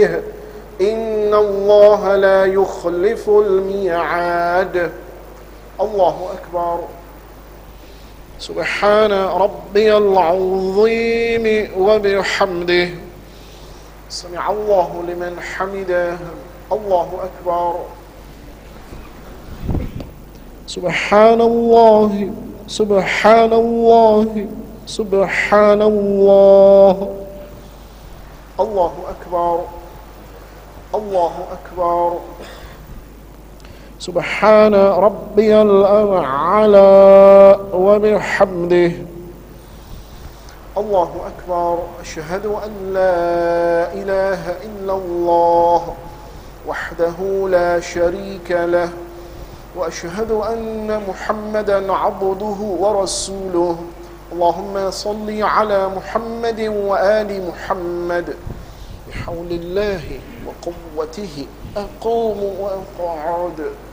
إن الله لا يخلف الميعاد. الله أكبر. سبحان ربي العظيم وبحمده. سمع الله لمن حمده. الله أكبر. سبحان الله سبحان الله سبحان الله. الله أكبر. الله أكبر. سبحان ربي الأعلى وبحمده. الله أكبر. أشهد أن لا إله إلا الله وحده لا شريك له، وأشهد أن محمدا عبده ورسوله. اللهم صل على محمد وآل محمد. بحول الله وقوته أقوم وأقعد.